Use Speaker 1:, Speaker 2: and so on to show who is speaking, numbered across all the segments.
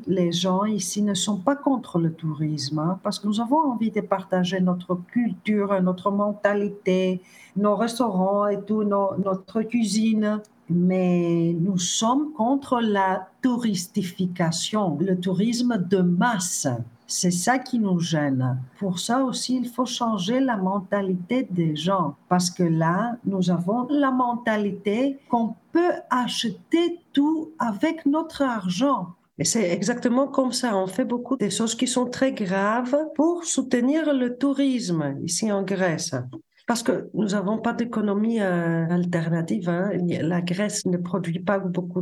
Speaker 1: aussi, les gens ici ne sont pas contre le tourisme, hein, parce que nous avons envie de partager notre culture, notre mentalité, nos restaurants et tout, notre cuisine. Mais nous sommes contre la touristification, le tourisme de masse. C'est ça qui nous gêne. Pour ça aussi, il faut changer la mentalité des gens. Parce que là, nous avons la mentalité qu'on peut acheter tout avec notre argent. Et c'est exactement comme ça. On fait beaucoup de choses qui sont très graves pour soutenir le tourisme ici en Grèce. Parce que nous n'avons pas d'économie alternative, hein. La Grèce ne produit pas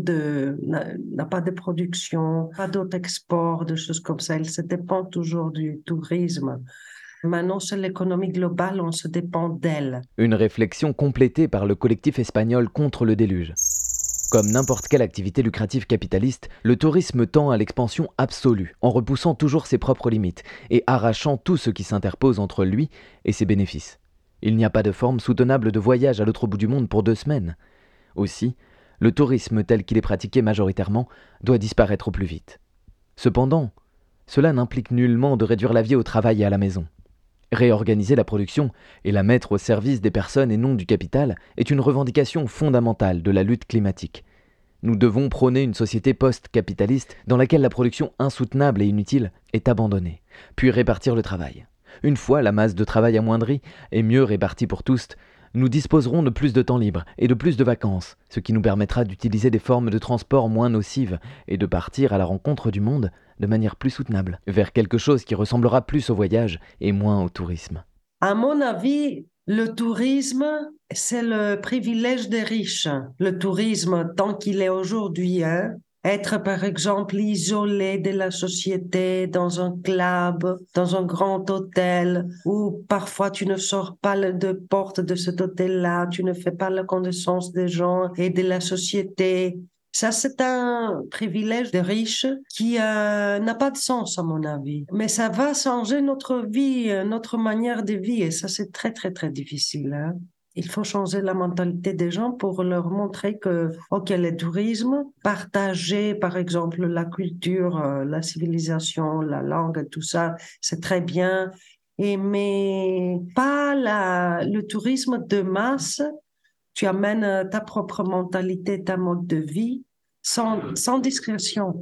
Speaker 1: n'a pas de production, pas d'autres exports, de choses comme ça. Elle se dépend toujours du tourisme. Maintenant, c'est l'économie globale, on se dépend d'elle.
Speaker 2: Une réflexion complétée par le collectif espagnol contre le déluge. Comme n'importe quelle activité lucrative capitaliste, le tourisme tend à l'expansion absolue, en repoussant toujours ses propres limites et arrachant tout ce qui s'interpose entre lui et ses bénéfices. Il n'y a pas de forme soutenable de voyage à l'autre bout du monde pour 2 semaines. Aussi, le tourisme tel qu'il est pratiqué majoritairement doit disparaître au plus vite. Cependant, cela n'implique nullement de réduire la vie au travail et à la maison. Réorganiser la production et la mettre au service des personnes et non du capital est une revendication fondamentale de la lutte climatique. Nous devons prôner une société post-capitaliste dans laquelle la production insoutenable et inutile est abandonnée, puis répartir le travail. Une fois la masse de travail amoindrie et mieux répartie pour tous, nous disposerons de plus de temps libre et de plus de vacances, ce qui nous permettra d'utiliser des formes de transport moins nocives et de partir à la rencontre du monde de manière plus soutenable, vers quelque chose qui ressemblera plus au voyage et moins au tourisme.
Speaker 1: À mon avis, le tourisme, c'est le privilège des riches. Le tourisme, tant qu'il est aujourd'hui, hein, être par exemple isolé de la société dans un club, dans un grand hôtel, où parfois tu ne sors pas de porte de cet hôtel-là, tu ne fais pas la connaissance des gens et de la société. Ça, c'est un privilège des riches qui n'a pas de sens, à mon avis. Mais ça va changer notre vie, notre manière de vie, et ça, c'est très, très, très difficile, hein. Il faut changer la mentalité des gens pour leur montrer que, OK, le tourisme, partager, par exemple, la culture, la civilisation, la langue, tout ça, c'est très bien. Mais pas le tourisme de masse. Tu amènes ta propre mentalité, ta mode de vie, sans discrétion.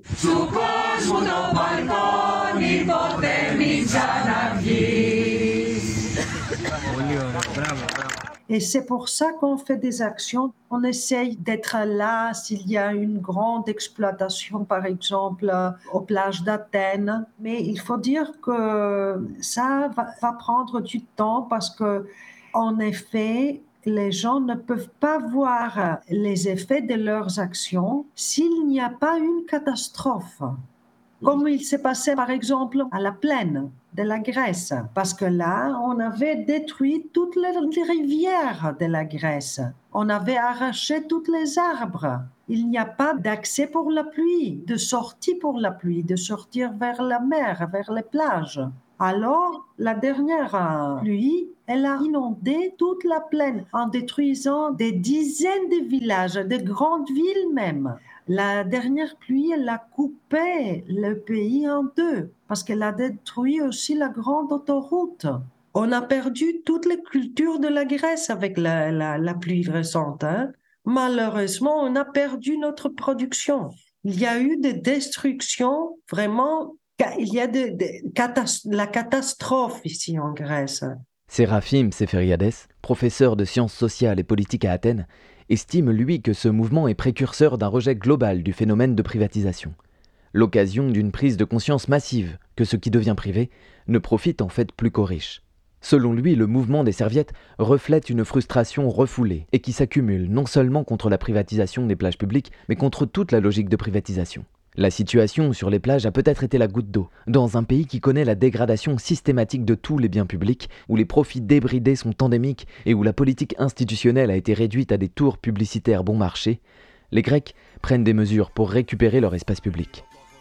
Speaker 1: Et c'est pour ça qu'on fait des actions. On essaye d'être là s'il y a une grande exploitation, par exemple, aux plages d'Athènes. Mais il faut dire que ça va prendre du temps parce que, en effet, les gens ne peuvent pas voir les effets de leurs actions s'il n'y a pas une catastrophe. Comme il s'est passé, par exemple, à la plaine de la Grèce. Parce que là, on avait détruit toutes les rivières de la Grèce. On avait arraché tous les arbres. Il n'y a pas d'accès pour la pluie, de sortie pour la pluie, de sortir vers la mer, vers les plages. Alors, la dernière pluie, elle a inondé toute la plaine en détruisant des dizaines de villages, de grandes villes même. La dernière pluie, elle a coupé le pays en deux parce qu'elle a détruit aussi la grande autoroute. On a perdu toute la culture de la Grèce avec la pluie récente, hein. Malheureusement, on a perdu notre production. Il y a eu des destructions, vraiment, il y a la catastrophe ici en Grèce.
Speaker 2: Sérafim Seferiades, professeur de sciences sociales et politiques à Athènes, estime lui que ce mouvement est précurseur d'un rejet global du phénomène de privatisation. L'occasion d'une prise de conscience massive que ce qui devient privé ne profite en fait plus qu'aux riches. Selon lui, le mouvement des serviettes reflète une frustration refoulée et qui s'accumule non seulement contre la privatisation des plages publiques, mais contre toute la logique de privatisation. La situation sur les plages a peut-être été la goutte d'eau, dans un pays qui connaît la dégradation systématique de tous les biens publics, où les profits débridés sont endémiques et où la politique institutionnelle a été réduite à des tours publicitaires bon marché. Les Grecs prennent des mesures pour récupérer leur espace public.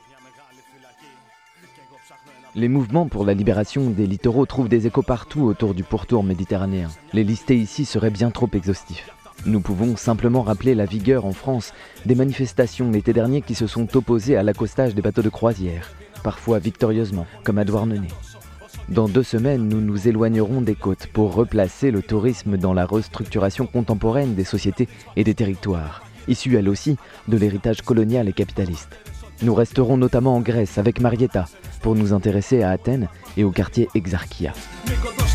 Speaker 2: Les mouvements pour la libération des littoraux trouvent des échos partout autour du pourtour méditerranéen. Les lister ici serait bien trop exhaustif. Nous pouvons simplement rappeler la vigueur en France des manifestations l'été dernier qui se sont opposées à l'accostage des bateaux de croisière, parfois victorieusement, comme à Douarnenez. Dans 2 semaines, nous nous éloignerons des côtes pour replacer le tourisme dans la restructuration contemporaine des sociétés et des territoires, issue elle aussi de l'héritage colonial et capitaliste. Nous resterons notamment en Grèce avec Marietta pour nous intéresser à Athènes et au quartier Exarchia.